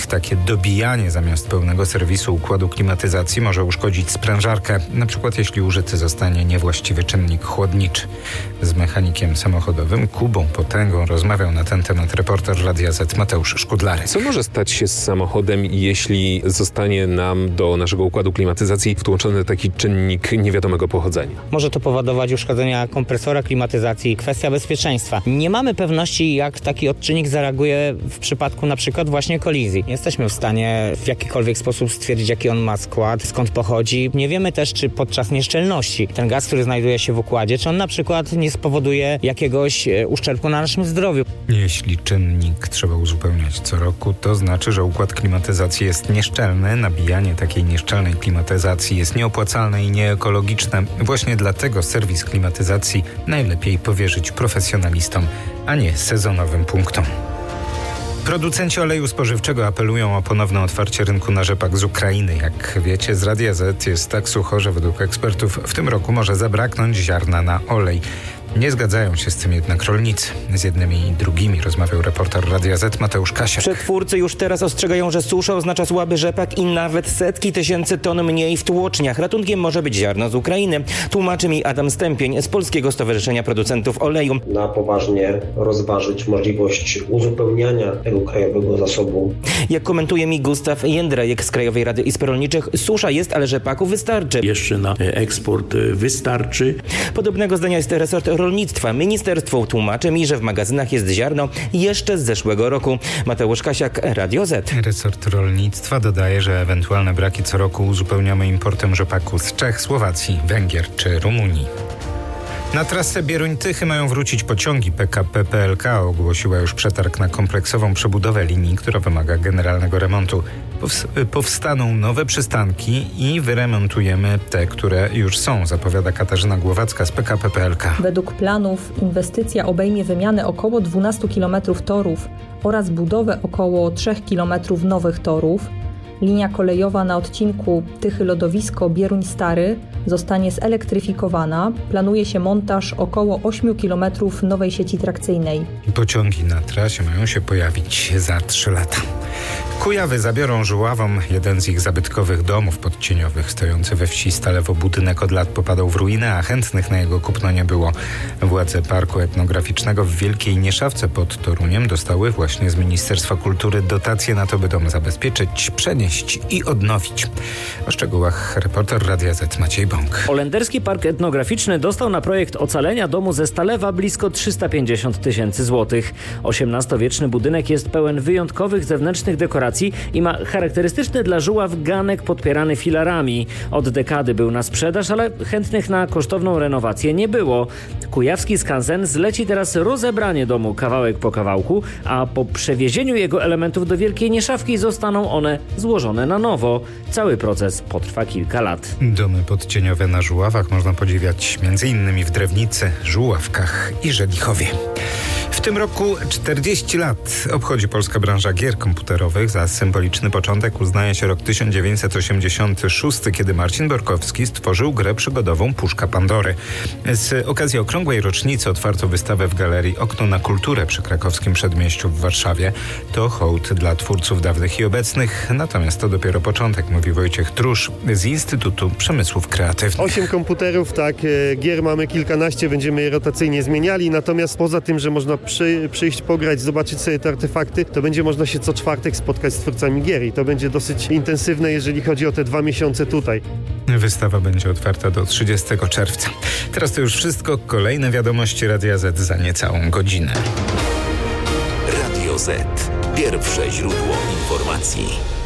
Takie dobijanie zamiast pełnego serwisu układu klimatyzacji może uszkodzić sprężarkę, na przykład jeśli użyty zostanie niewłaściwy czynnik chłodniczy. Z mechanikiem samochodowym Kubą Potęgą rozmawiał na ten temat reporter Radia Z Mateusz Szkudlary. Co może stać się z samochodem, jeśli zostanie nam do naszego układu klimatyzacji wtłoczony taki czynnik niewiadomego pochodzenia? Może to powodować uszkodzenia kompresora klimatyzacji, kwestia bezpieczeństwa. Nie mamy pewności, jak taki odczynnik zareaguje w przypadku na przykład właśnie kolizji. Nie jesteśmy w stanie w jakikolwiek sposób stwierdzić, jaki on ma skład, skąd pochodzi. Nie wiemy też, czy podczas nieszczelności ten gaz, który znajduje się w układzie, czy on na przykład nie spowoduje jakiegoś uszczerbku na naszym zdrowiu. Jeśli czynnik trzeba uzupełniać co roku, to znaczy, że układ klimatyzacji jest nieszczelny. Nabijanie takiej nieszczelnej klimatyzacji jest nieopłacalne i nieekologiczne. Właśnie dlatego serwis klimatyzacji najlepiej powierzyć profesjonalistom, a nie sezonowym punktom. Producenci oleju spożywczego apelują o ponowne otwarcie rynku na rzepak z Ukrainy. Jak wiecie, z Radia Z jest tak sucho, że według ekspertów w tym roku może zabraknąć ziarna na olej. Nie zgadzają się z tym jednak rolnicy. Z jednymi i drugimi rozmawiał reporter Radia Z Mateusz Kasiak. Przetwórcy już teraz ostrzegają, że susza oznacza słaby rzepak i nawet setki tysięcy ton mniej w tłoczniach. Ratunkiem może być ziarno z Ukrainy. Tłumaczy mi Adam Stępień z Polskiego Stowarzyszenia Producentów Oleju. Na poważnie rozważyć możliwość uzupełniania tego krajowego zasobu. Jak komentuje mi Gustaw Jędrajek z Krajowej Rady Izb Rolniczych, susza jest, ale rzepaku wystarczy. Jeszcze na eksport wystarczy. Podobnego zdania jest resort rolnictwa. Ministerstwo tłumaczy mi, że w magazynach jest ziarno jeszcze z zeszłego roku. Mateusz Kasiak, Radio Z. Resort rolnictwa dodaje, że ewentualne braki co roku uzupełniamy importem rzepaku z Czech, Słowacji, Węgier czy Rumunii. Na trasę Bieruń-Tychy mają wrócić pociągi. PKP PLK ogłosiła już przetarg na kompleksową przebudowę linii, która wymaga generalnego remontu. Powstaną nowe przystanki i wyremontujemy te, które już są, zapowiada Katarzyna Głowacka z PKP PLK. Według planów inwestycja obejmie wymianę około 12 km torów oraz budowę około 3 km nowych torów. Linia kolejowa na odcinku Tychy-Lodowisko Bieruń-Stary zostanie zelektryfikowana. Planuje się montaż około 8 km nowej sieci trakcyjnej. Pociągi na trasie mają się pojawić za 3 lata. Kujawy zabiorą Żuławom jeden z ich zabytkowych domów podcieniowych. Stojący we wsi Stalewo budynek od lat popadał w ruinę, a chętnych na jego kupno nie było. Władze Parku Etnograficznego w Wielkiej Nieszawce pod Toruniem dostały właśnie z Ministerstwa Kultury dotacje na to, by dom zabezpieczyć, przenieść i odnowić. O szczegółach reporter Radia Z Maciej Bąk. Holenderski Park Etnograficzny dostał na projekt ocalenia domu ze Stalewa blisko 350 000 złotych. XVIII-wieczny budynek jest pełen wyjątkowych zewnętrznych dekoracji i ma charakterystyczny dla Żuław ganek podpierany filarami. Od dekady był na sprzedaż, ale chętnych na kosztowną renowację nie było. Kujawski skansen zleci teraz rozebranie domu kawałek po kawałku, a po przewiezieniu jego elementów do Wielkiej Nieszawki zostaną one złożone na nowo. Cały proces potrwa kilka lat. Domy podcieniowe na Żuławach można podziwiać m.in. w Drewnicy, Żuławkach i Żelichowie. W tym roku 40 lat obchodzi polska branża gier komputerowych. Za symboliczny początek uznaje się rok 1986, kiedy Marcin Borkowski stworzył grę przygodową Puszka Pandory. Z okazji okrągłej rocznicy otwarto wystawę w galerii Okno na kulturę przy krakowskim Przedmieściu w Warszawie. To hołd dla twórców dawnych i obecnych, natomiast to dopiero początek, mówi Wojciech Trusz z Instytutu Przemysłów Kreatywnych. 8 komputerów, tak, gier mamy kilkanaście, będziemy je rotacyjnie zmieniali, natomiast poza tym, że można przyjść, pograć, zobaczyć sobie te artefakty, to będzie można się co czwartek spotkać z twórcami gier i to będzie dosyć intensywne, jeżeli chodzi o te 2 miesiące tutaj. Wystawa będzie otwarta do 30 czerwca. Teraz to już wszystko. Kolejne wiadomości Radia Z za niecałą godzinę. Radio Z. Pierwsze źródło informacji.